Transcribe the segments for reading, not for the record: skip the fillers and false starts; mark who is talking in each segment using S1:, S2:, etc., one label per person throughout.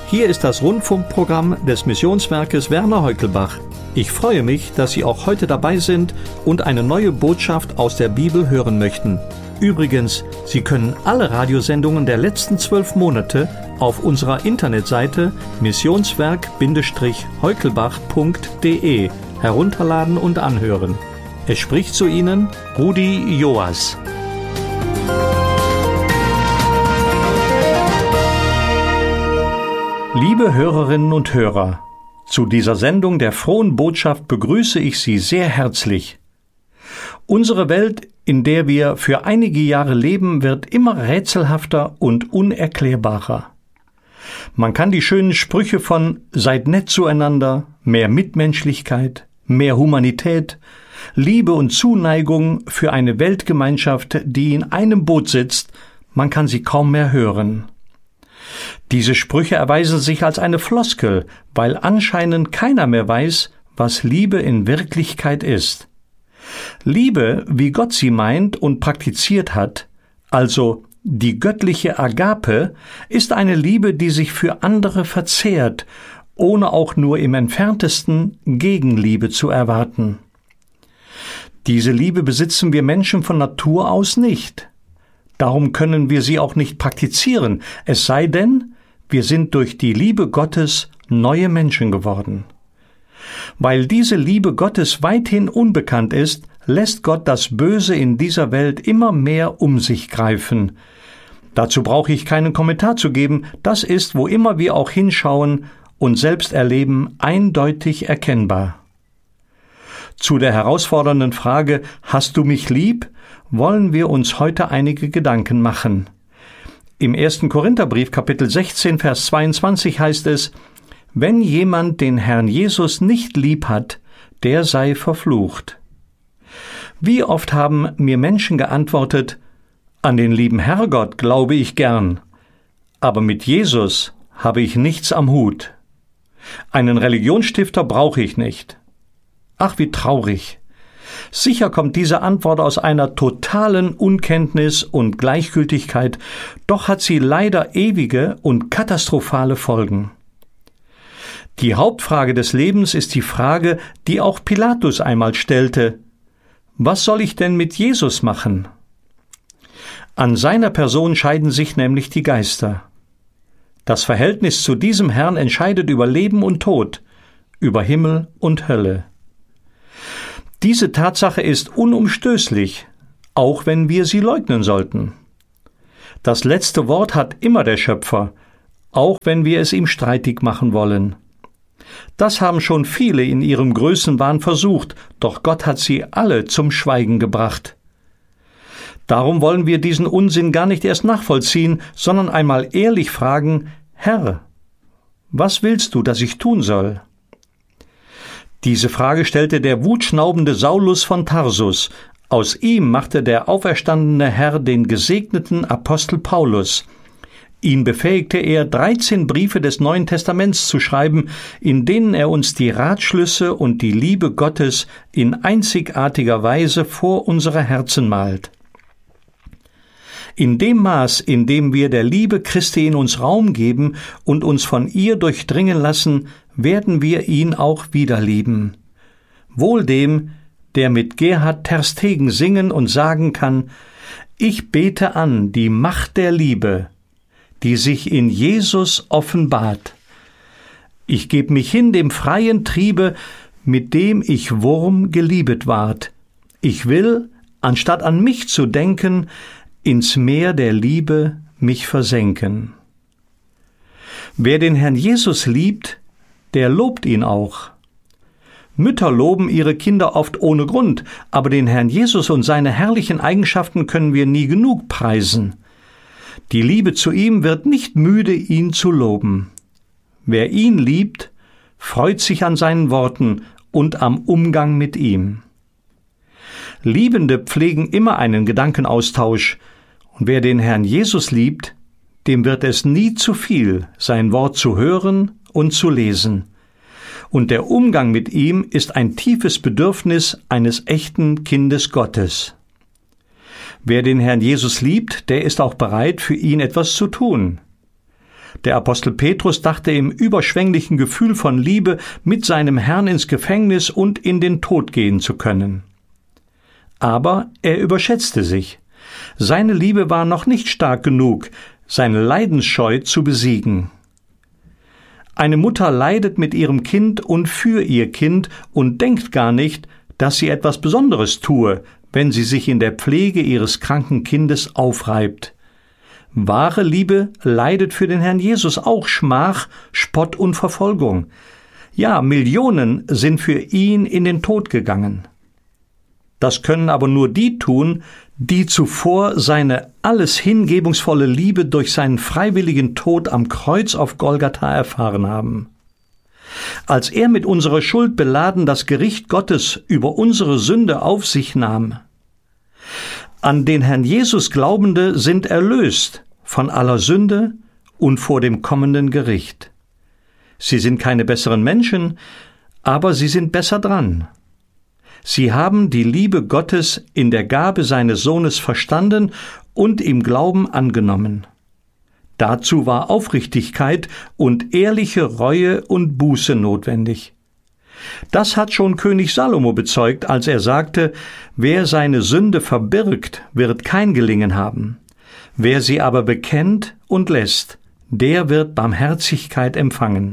S1: Hier ist das Rundfunkprogramm des Missionswerkes Werner Heukelbach. Ich freue mich, dass Sie auch heute dabei sind und eine neue Botschaft aus der Bibel hören möchten. Übrigens, Sie können alle Radiosendungen der letzten 12 Monate auf unserer Internetseite missionswerk-heukelbach.de herunterladen und anhören. Es spricht zu Ihnen Rudi Joas. Liebe Hörerinnen und Hörer, zu dieser Sendung der frohen Botschaft begrüße ich Sie sehr herzlich. Unsere Welt, in der wir für einige Jahre leben, wird immer rätselhafter und unerklärbarer. Man kann die schönen Sprüche von »Seid nett zueinander«, mehr Mitmenschlichkeit, mehr Humanität, Liebe und Zuneigung für eine Weltgemeinschaft, die in einem Boot sitzt, man kann sie kaum mehr hören. Diese Sprüche erweisen sich als eine Floskel, weil anscheinend keiner mehr weiß, was Liebe in Wirklichkeit ist. Liebe, wie Gott sie meint und praktiziert hat, also die göttliche Agape, ist eine Liebe, die sich für andere verzehrt, ohne auch nur im entferntesten Gegenliebe zu erwarten. Diese Liebe besitzen wir Menschen von Natur aus nicht. Darum können wir sie auch nicht praktizieren, es sei denn, wir sind durch die Liebe Gottes neue Menschen geworden. Weil diese Liebe Gottes weithin unbekannt ist, lässt Gott das Böse in dieser Welt immer mehr um sich greifen. Dazu brauche ich keinen Kommentar zu geben, das ist, wo immer wir auch hinschauen und selbst erleben, eindeutig erkennbar. Zu der herausfordernden Frage, hast du mich lieb?, wollen wir uns heute einige Gedanken machen. Im 1. Korintherbrief, Kapitel 16, Vers 22 heißt es, wenn jemand den Herrn Jesus nicht lieb hat, der sei verflucht. Wie oft haben mir Menschen geantwortet, an den lieben Herrgott glaube ich gern, aber mit Jesus habe ich nichts am Hut. Einen Religionsstifter brauche ich nicht. Ach, wie traurig. Sicher kommt diese Antwort aus einer totalen Unkenntnis und Gleichgültigkeit, doch hat sie leider ewige und katastrophale Folgen. Die Hauptfrage des Lebens ist die Frage, die auch Pilatus einmal stellte: Was soll ich denn mit Jesus machen? An seiner Person scheiden sich nämlich die Geister. Das Verhältnis zu diesem Herrn entscheidet über Leben und Tod, über Himmel und Hölle. Diese Tatsache ist unumstößlich, auch wenn wir sie leugnen sollten. Das letzte Wort hat immer der Schöpfer, auch wenn wir es ihm streitig machen wollen. Das haben schon viele in ihrem Größenwahn versucht, doch Gott hat sie alle zum Schweigen gebracht. Darum wollen wir diesen Unsinn gar nicht erst nachvollziehen, sondern einmal ehrlich fragen, Herr, was willst du, dass ich tun soll? Diese Frage stellte der wutschnaubende Saulus von Tarsus. Aus ihm machte der auferstandene Herr den gesegneten Apostel Paulus. Ihn befähigte er, 13 Briefe des Neuen Testaments zu schreiben, in denen er uns die Ratschlüsse und die Liebe Gottes in einzigartiger Weise vor unsere Herzen malt. In dem Maß, in dem wir der Liebe Christi in uns Raum geben und uns von ihr durchdringen lassen, werden wir ihn auch wieder lieben. Wohl dem, der mit Gerhard Terstegen singen und sagen kann, ich bete an die Macht der Liebe, die sich in Jesus offenbart. Ich geb mich hin dem freien Triebe, mit dem ich Wurm geliebet ward. Ich will, anstatt an mich zu denken, ins Meer der Liebe mich versenken. Wer den Herrn Jesus liebt, der lobt ihn auch. Mütter loben ihre Kinder oft ohne Grund, aber den Herrn Jesus und seine herrlichen Eigenschaften können wir nie genug preisen. Die Liebe zu ihm wird nicht müde, ihn zu loben. Wer ihn liebt, freut sich an seinen Worten und am Umgang mit ihm. Liebende pflegen immer einen Gedankenaustausch, und wer den Herrn Jesus liebt, dem wird es nie zu viel, sein Wort zu hören und zu lesen. Und der Umgang mit ihm ist ein tiefes Bedürfnis eines echten Kindes Gottes. Wer den Herrn Jesus liebt, der ist auch bereit, für ihn etwas zu tun. Der Apostel Petrus dachte im überschwänglichen Gefühl von Liebe, mit seinem Herrn ins Gefängnis und in den Tod gehen zu können. Aber er überschätzte sich. Seine Liebe war noch nicht stark genug, seine Leidensscheu zu besiegen. Eine Mutter leidet mit ihrem Kind und für ihr Kind und denkt gar nicht, dass sie etwas Besonderes tue, wenn sie sich in der Pflege ihres kranken Kindes aufreibt. Wahre Liebe leidet für den Herrn Jesus auch Schmach, Spott und Verfolgung. Ja, Millionen sind für ihn in den Tod gegangen. Das können aber nur die tun, die zuvor seine alles hingebungsvolle Liebe durch seinen freiwilligen Tod am Kreuz auf Golgatha erfahren haben. Als er mit unserer Schuld beladen das Gericht Gottes über unsere Sünde auf sich nahm. An den Herrn Jesus Glaubende sind erlöst von aller Sünde und vor dem kommenden Gericht. Sie sind keine besseren Menschen, aber sie sind besser dran. Sie haben die Liebe Gottes in der Gabe seines Sohnes verstanden und im Glauben angenommen. Dazu war Aufrichtigkeit und ehrliche Reue und Buße notwendig. Das hat schon König Salomo bezeugt, als er sagte, wer seine Sünde verbirgt, wird kein Gelingen haben. Wer sie aber bekennt und lässt, der wird Barmherzigkeit empfangen.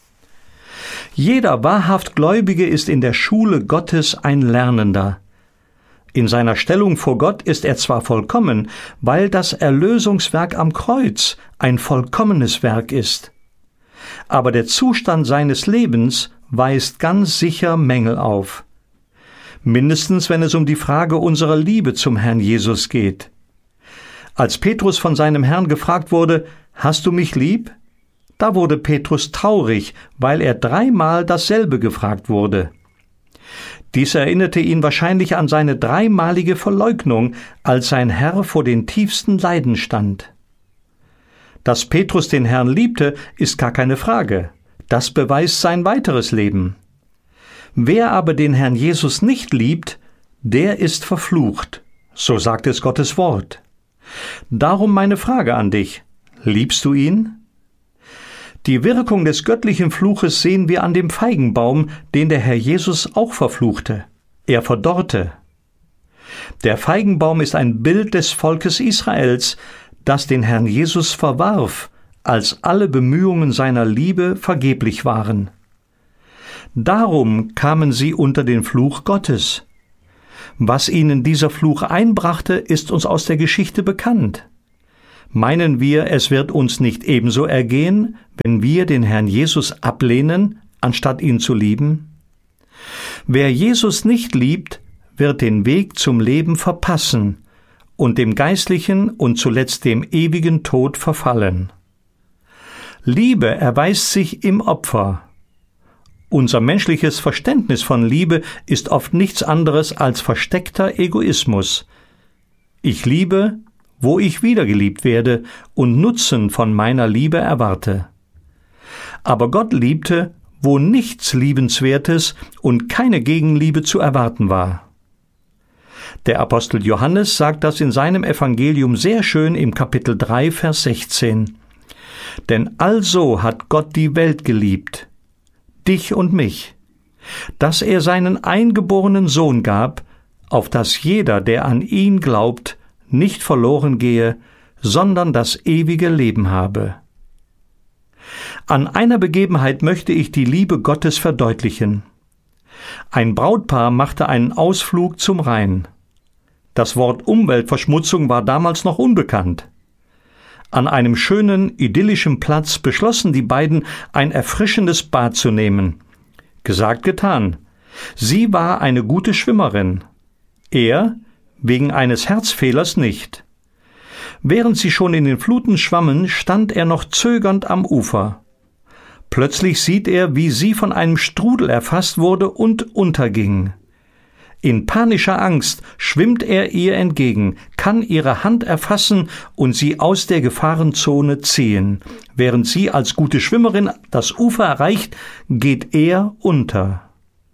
S1: Jeder wahrhaft Gläubige ist in der Schule Gottes ein Lernender. In seiner Stellung vor Gott ist er zwar vollkommen, weil das Erlösungswerk am Kreuz ein vollkommenes Werk ist. Aber der Zustand seines Lebens weist ganz sicher Mängel auf. Mindestens, wenn es um die Frage unserer Liebe zum Herrn Jesus geht. Als Petrus von seinem Herrn gefragt wurde, »Hast du mich lieb?«, da wurde Petrus traurig, weil er 3-mal dasselbe gefragt wurde. Dies erinnerte ihn wahrscheinlich an seine 3-malige Verleugnung, als sein Herr vor den tiefsten Leiden stand. Dass Petrus den Herrn liebte, ist gar keine Frage. Das beweist sein weiteres Leben. Wer aber den Herrn Jesus nicht liebt, der ist verflucht. So sagt es Gottes Wort. Darum meine Frage an dich. Liebst du ihn? Die Wirkung des göttlichen Fluches sehen wir an dem Feigenbaum, den der Herr Jesus auch verfluchte. Er verdorrte. Der Feigenbaum ist ein Bild des Volkes Israels, das den Herrn Jesus verwarf, als alle Bemühungen seiner Liebe vergeblich waren. Darum kamen sie unter den Fluch Gottes. Was ihnen dieser Fluch einbrachte, ist uns aus der Geschichte bekannt. Meinen wir, es wird uns nicht ebenso ergehen, wenn wir den Herrn Jesus ablehnen, anstatt ihn zu lieben? Wer Jesus nicht liebt, wird den Weg zum Leben verpassen und dem geistlichen und zuletzt dem ewigen Tod verfallen. Liebe erweist sich im Opfer. Unser menschliches Verständnis von Liebe ist oft nichts anderes als versteckter Egoismus. Ich liebe, wo ich wiedergeliebt werde und Nutzen von meiner Liebe erwarte. Aber Gott liebte, wo nichts Liebenswertes und keine Gegenliebe zu erwarten war. Der Apostel Johannes sagt das in seinem Evangelium sehr schön im Kapitel 3, Vers 16. Denn also hat Gott die Welt geliebt, dich und mich, dass er seinen eingeborenen Sohn gab, auf dass jeder, der an ihn glaubt, nicht verloren gehe, sondern das ewige Leben habe. An einer Begebenheit möchte ich die Liebe Gottes verdeutlichen. Ein Brautpaar machte einen Ausflug zum Rhein. Das Wort Umweltverschmutzung war damals noch unbekannt. An einem schönen, idyllischen Platz beschlossen die beiden, ein erfrischendes Bad zu nehmen. Gesagt, getan. Sie war eine gute Schwimmerin. Er wegen eines Herzfehlers nicht. Während sie schon in den Fluten schwammen, stand er noch zögernd am Ufer. Plötzlich sieht er, wie sie von einem Strudel erfasst wurde und unterging. In panischer Angst schwimmt er ihr entgegen, kann ihre Hand erfassen und sie aus der Gefahrenzone ziehen. Während sie als gute Schwimmerin das Ufer erreicht, geht er unter.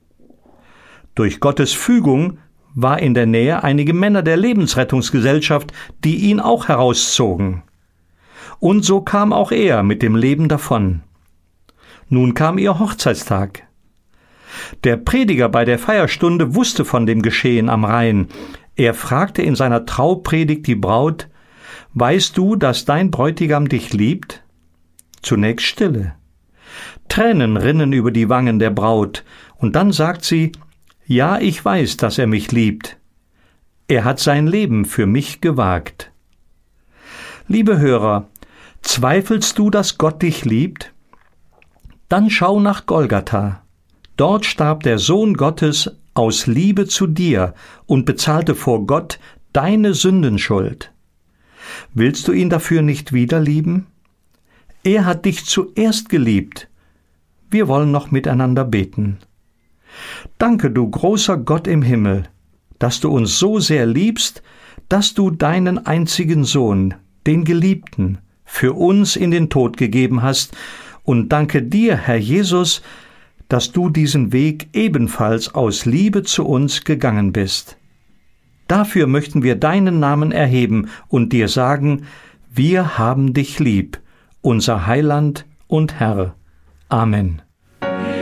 S1: Durch Gottes Fügung war in der Nähe einige Männer der Lebensrettungsgesellschaft, die ihn auch herauszogen. Und so kam auch er mit dem Leben davon. Nun kam ihr Hochzeitstag. Der Prediger bei der Feierstunde wusste von dem Geschehen am Rhein. Er fragte in seiner Traupredigt die Braut: »Weißt du, dass dein Bräutigam dich liebt?« Zunächst Stille. Tränen rinnen über die Wangen der Braut, und dann sagt sie: »Ja, ich weiß, dass er mich liebt. Er hat sein Leben für mich gewagt.« Liebe Hörer, zweifelst du, dass Gott dich liebt? Dann schau nach Golgatha. Dort starb der Sohn Gottes aus Liebe zu dir und bezahlte vor Gott deine Sündenschuld. Willst du ihn dafür nicht wieder lieben? Er hat dich zuerst geliebt. Wir wollen noch miteinander beten. Danke, du großer Gott im Himmel, dass du uns so sehr liebst, dass du deinen einzigen Sohn, den Geliebten, für uns in den Tod gegeben hast, und danke dir, Herr Jesus, dass du diesen Weg ebenfalls aus Liebe zu uns gegangen bist. Dafür möchten wir deinen Namen erheben und dir sagen: Wir haben dich lieb, unser Heiland und Herr. Amen.